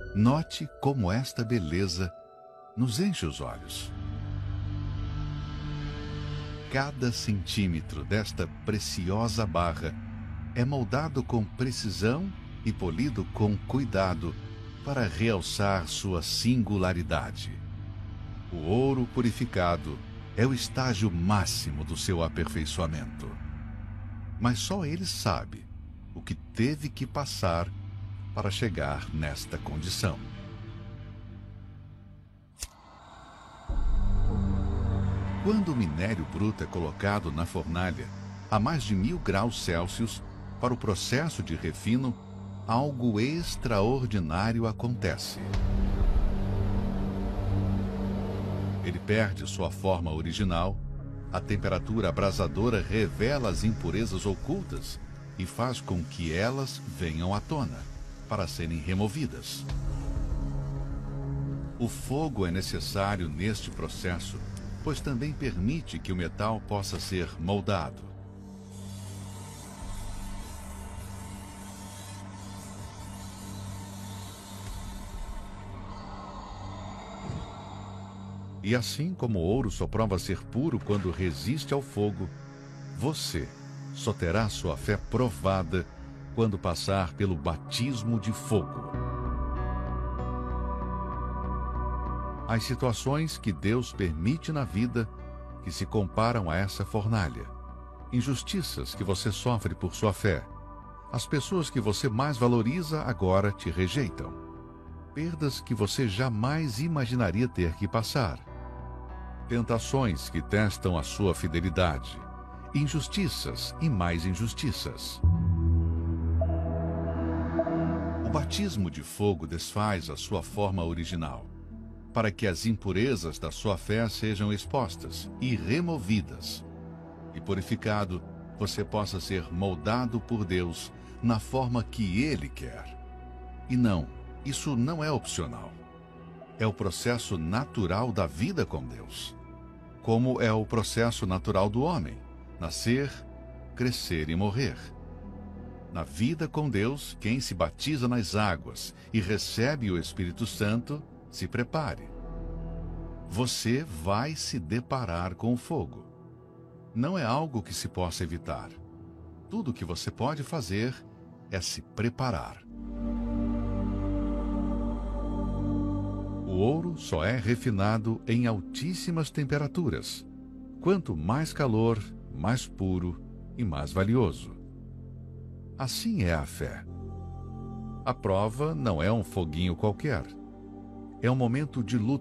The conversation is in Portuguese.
Note como esta beleza nos enche os olhos. Cada centímetro desta preciosa barra é moldado com precisão e polido com cuidado para realçar sua singularidade. O ouro purificado é o estágio máximo do seu aperfeiçoamento. Mas só ele sabe o que teve que passar para chegar nesta condição. Quando o minério bruto é colocado na fornalha a mais de 1000 graus Celsius para o processo de refino, algo extraordinário acontece. Ele perde sua forma original, a temperatura abrasadora revela as impurezas ocultas e faz com que elas venham à tona, para serem removidas. O fogo é necessário neste processo, pois também permite que o metal possa ser moldado. E assim como o ouro só prova ser puro quando resiste ao fogo, você só terá sua fé provada quando passar pelo batismo de fogo. As situações que Deus permite na vida que se comparam a essa fornalha, injustiças que você sofre por sua fé, as pessoas que você mais valoriza agora te rejeitam, perdas que você jamais imaginaria ter que passar, tentações que testam a sua fidelidade, injustiças e mais injustiças. O batismo de fogo desfaz a sua forma original, para que as impurezas da sua fé sejam expostas e removidas. E purificado, você possa ser moldado por Deus na forma que Ele quer. E não, isso não é opcional. É o processo natural da vida com Deus. Como é o processo natural do homem: nascer, crescer e morrer. Na vida com Deus, quem se batiza nas águas e recebe o Espírito Santo, se prepare. Você vai se deparar com o fogo. Não é algo que se possa evitar. Tudo o que você pode fazer é se preparar. O ouro só é refinado em altíssimas temperaturas. Quanto mais calor, mais puro e mais valioso. Assim é a fé. A prova não é um foguinho qualquer. É um momento de luta